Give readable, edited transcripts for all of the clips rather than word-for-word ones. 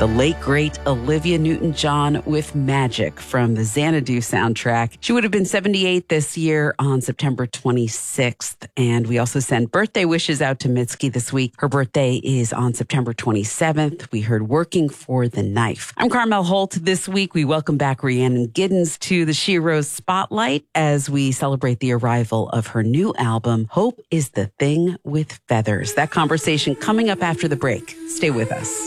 The late, great Olivia Newton-John with Magic from the Xanadu soundtrack. She would have been 78 this year on September 26th. And we also sent birthday wishes out to Mitski this week. Her birthday is on September 27th. We heard Working for the Knife. I'm Carmel Holt. This week, we welcome back Rhiannon Giddens to the She Rose Spotlight as we celebrate the arrival of her new album, Hope is the Thing with Feathers. That conversation coming up after the break. Stay with us.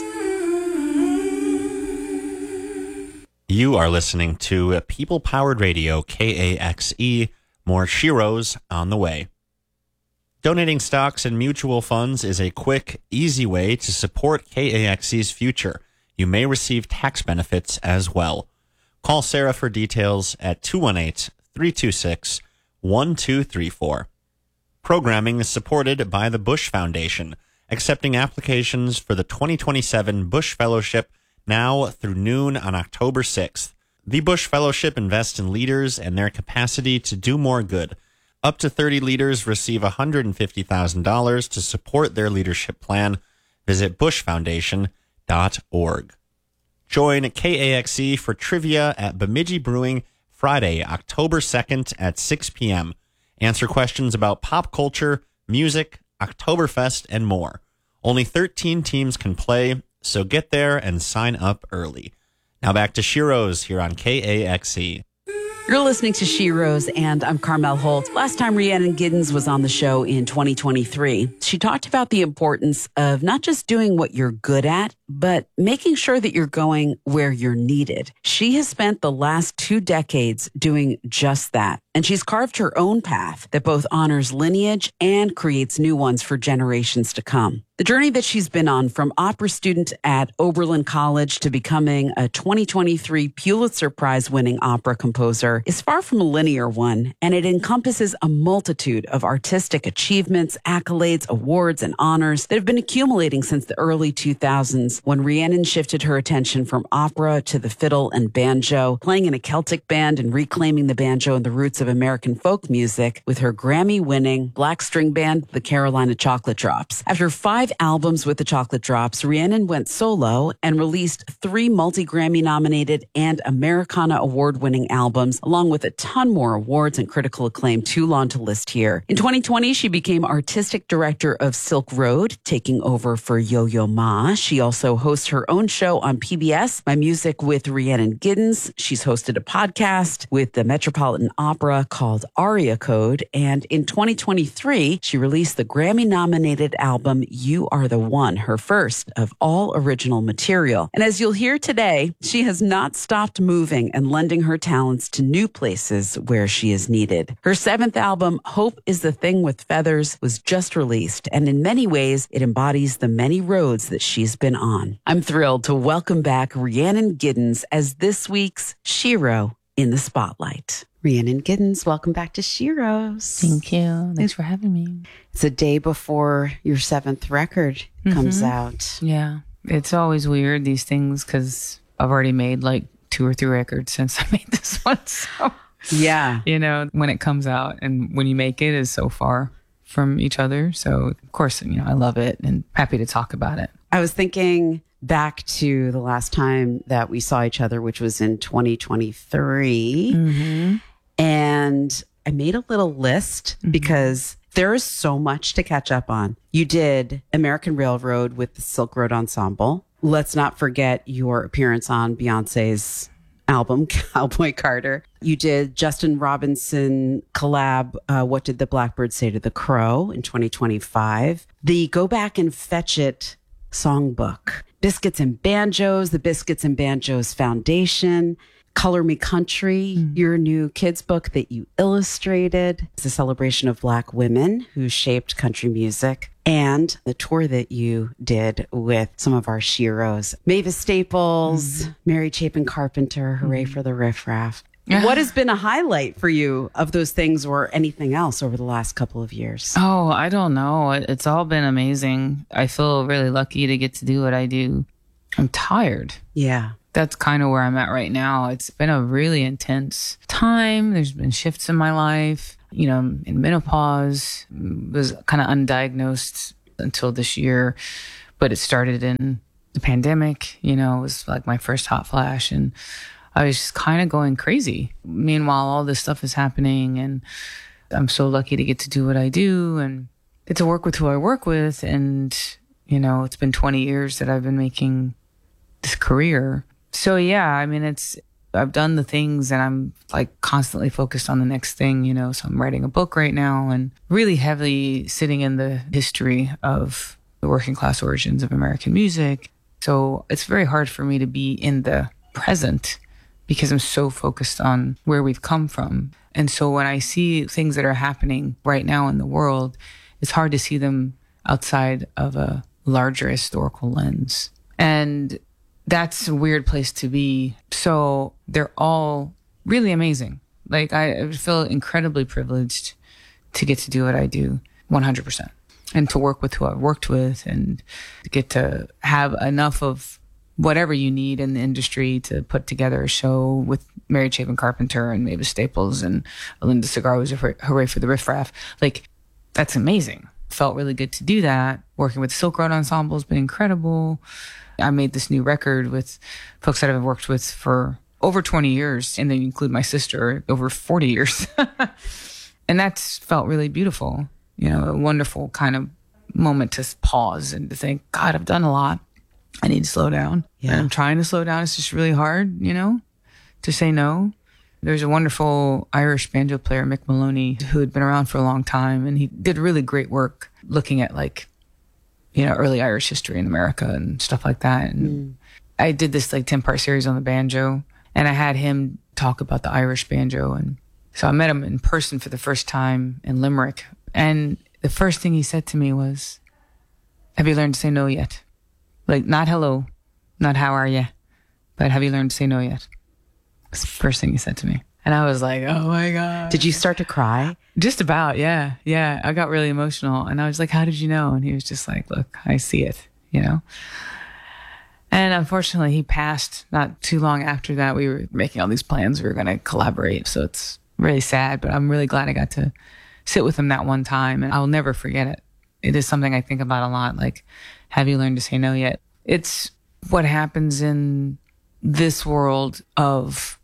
You are listening to People Powered Radio, KAXE. More She Rose on the way. Donating stocks and mutual funds is a quick, easy way to support KAXE's future. You may receive tax benefits as well. Call Sarah for details at 218-326-1234. Programming is supported by the Bush Foundation, accepting applications for the 2027 Bush Fellowship now through noon on October 6th. The Bush Fellowship invests in leaders and their capacity to do more good. Up to 30 leaders receive $150,000 to support their leadership plan. Visit bushfoundation.org. Join KAXE for trivia at Bemidji Brewing Friday, October 2nd at 6 p.m. Answer questions about pop culture, music, Oktoberfest, and more. Only 13 teams can play, so get there and sign up early. Now back to She Rose here on KAXE. You're listening to She Rose, and I'm Carmel Holt. Last time Rhiannon Giddens was on the show in 2023, she talked about the importance of not just doing what you're good at, but making sure that you're going where you're needed. She has spent the last 2 decades doing just that, and she's carved her own path that both honors lineage and creates new ones for generations to come. The journey that she's been on, from opera student at Oberlin College to becoming a 2023 Pulitzer Prize-winning opera composer, is far from a linear one, and it encompasses a multitude of artistic achievements, accolades, awards, and honors that have been accumulating since the early 2000s, when Rhiannon shifted her attention from opera to the fiddle and banjo, playing in a Celtic band and reclaiming the banjo and the roots of American folk music with her Grammy-winning black string band, the Carolina Chocolate Drops. After 5 albums with the Chocolate Drops, Rhiannon went solo and released 3 multi-Grammy nominated and Americana award-winning albums, along with a ton more awards and critical acclaim, too long to list here. In 2020, she became artistic director of Silk Road, taking over for Yo-Yo Ma. She also hosts her own show on PBS, My Music with Rhiannon Giddens. She's hosted a podcast with the Metropolitan Opera called Aria Code. And in 2023, she released the Grammy-nominated album You Are the One, her first of all original material. And as you'll hear today, she has not stopped moving and lending her talents to new places where she is needed. Her 7th album, Hope is the Thing with Feathers, was just released, and in many ways, it embodies the many roads that she's been on. I'm thrilled to welcome back Rhiannon Giddens as this week's Shiro in the Spotlight. Rhiannon Giddens, welcome back to She Rose. Thank you. Thanks for having me. It's a day before your 7th record comes out. Yeah. It's always weird, these things, because I've already made like 2 or 3 records since I made this one. So, yeah. You know, when it comes out and when you make it is so far from each other. So, of course, you know, I love it and happy to talk about it. I was thinking back to the last time that we saw each other, which was in 2023. And I made a little list because there is so much to catch up on. You did American Railroad with the Silk Road Ensemble. Let's not forget your appearance on Beyonce's album, Cowboy Carter. You did Justin Robinson collab, What Did the Blackbird Say to the Crow in 2025. The Go Back and Fetch It songbook. Biscuits and Banjos, the Biscuits and Banjos Foundation. Color Me Country, your new kids book that you illustrated. It's a celebration of Black women who shaped country music. And the tour that you did with some of our Sheroes. Mavis Staples, Mary Chapin Carpenter, Hooray for the Riff Raff. What has been a highlight for you of those things or anything else over the last couple of years? Oh, I don't know. It's all been amazing. I feel really lucky to get to do what I do. I'm tired. Yeah. That's kind of where I'm at right now. It's been a really intense time. There's been shifts in my life. You know, in menopause, was kind of undiagnosed until this year, but it started in the pandemic, was like my first hot flash, and I was just kind of going crazy. Meanwhile, all this stuff is happening, and I'm so lucky to get to do what I do and get to work with who I work with. And, it's been 20 years that I've been making this career. So yeah, I mean, I've done the things and I'm like constantly focused on the next thing, so I'm writing a book right now and really heavily sitting in the history of the working class origins of American music. So it's very hard for me to be in the present because I'm so focused on where we've come from. And so when I see things that are happening right now in the world, it's hard to see them outside of a larger historical lens. And that's a weird place to be. So they're all really amazing. Like I feel incredibly privileged to get to do what I do 100%. And to work with who I've worked with and to get to have enough of whatever you need in the industry to put together a show with Mary Chapin Carpenter and Mavis Staples and Linda Segar, who's a Hooray for the Riff Raff. Like, that's amazing. Felt really good to do that. Working with Silk Road Ensemble has been incredible. I made this new record with folks that I've worked with for over 20 years, and then include my sister, over 40 years. And that's felt really beautiful. A wonderful kind of moment to pause and to think, God, I've done a lot. I need to slow down. Yeah. And I'm trying to slow down. It's just really hard, to say no. There's a wonderful Irish banjo player, Mick Maloney, who had been around for a long time, and he did really great work looking at early Irish history in America and stuff like that. And I did this 10-part series on the banjo, and I had him talk about the Irish banjo. And so I met him in person for the first time in Limerick. And the first thing he said to me was, have you learned to say no yet? Not hello, not how are you, but have you learned to say no yet? That's the first thing he said to me. And I was like, oh my God. Did you start to cry? Just about, yeah. Yeah, I got really emotional. And I was like, how did you know? And he was just like, look, I see it, And unfortunately, he passed not too long after that. We were making all these plans. We were going to collaborate. So it's really sad, but I'm really glad I got to sit with him that one time. And I'll never forget it. It is something I think about a lot. Have you learned to say no yet? It's what happens in this world of,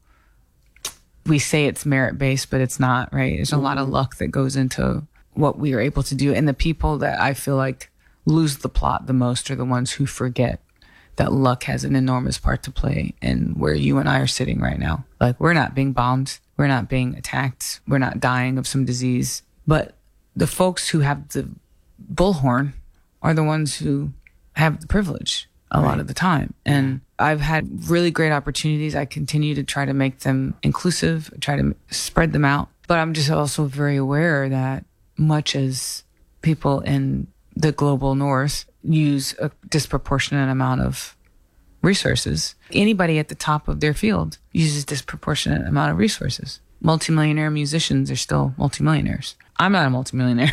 we say it's merit-based, but it's not, right? There's a lot of luck that goes into what we are able to do. And the people that I feel like lose the plot the most are the ones who forget that luck has an enormous part to play in where you and I are sitting right now. We're not being bombed. We're not being attacked. We're not dying of some disease. But the folks who have the bullhorn are the ones who have the privilege a lot of the time. And I've had really great opportunities. I continue to try to make them inclusive, try to spread them out. But I'm just also very aware that much as people in the global north use a disproportionate amount of resources, anybody at the top of their field uses disproportionate amount of resources. Multimillionaire musicians are still multimillionaires. I'm not a multimillionaire.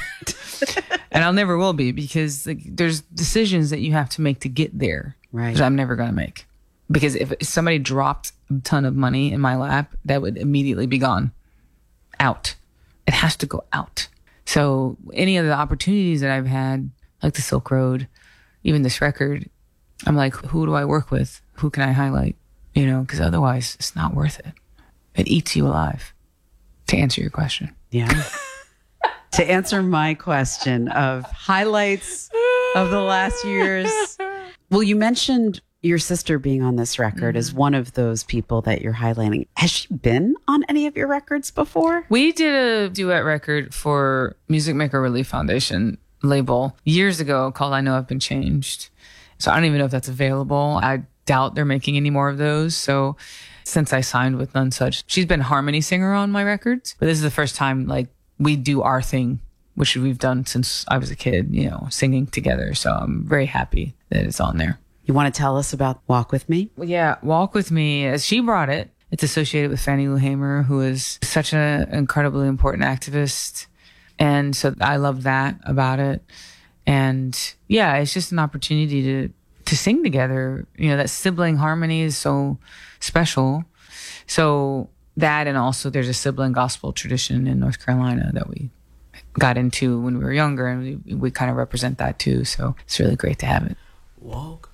And I'll never will be, because there's decisions that you have to make to get there, right? That I'm never going to make. Because if somebody dropped a ton of money in my lap, that would immediately be gone. Out. It has to go out. So any of the opportunities that I've had, like the Silk Road, even this record, I'm like, who do I work with? Who can I highlight? Because otherwise it's not worth it. It eats you alive, to answer your question. Yeah. To answer my question of highlights of the last years. Well, you mentioned your sister being on this record as one of those people that you're highlighting. Has she been on any of your records before? We did a duet record for Music Maker Relief Foundation label years ago called I Know I've Been Changed. So I don't even know if that's available. I doubt they're making any more of those. So since I signed with None Such, she's been harmony singer on my records. But this is the first time we do our thing, which we've done since I was a kid, singing together. So I'm very happy that it's on there. You want to tell us about Walk With Me? Well, yeah, Walk With Me, as she brought it, it's associated with Fannie Lou Hamer, who is such an incredibly important activist. And so I love that about it. And yeah, it's just an opportunity to sing together. That sibling harmony is so special. So that, and also there's a sibling gospel tradition in North Carolina that we got into when we were younger, and we kind of represent that too. So it's really great to have it. Walk